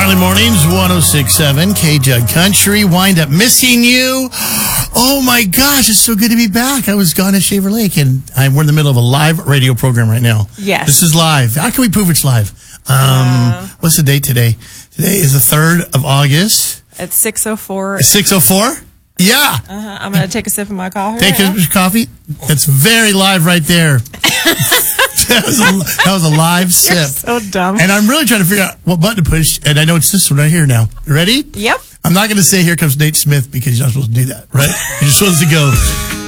Early mornings, 106.7 K-Jug Country. Wind up missing you. Oh my gosh, it's so good to be back. I was gone at Shaver Lake, and we're in the middle of a live radio program right now. Yes. This is live. How can we prove it's live? What's the date today? Today is the 3rd of August. It's 6:04. 6:04? Yeah. I'm going to take a sip of my coffee. Take a coffee. That's very live right there. That was a live sip. You're so dumb. And I'm really trying to figure out what button to push, and I know it's this one right here now. You ready? Yep. I'm not going to say here comes Nate Smith because you're not supposed to do that, right? You're supposed to go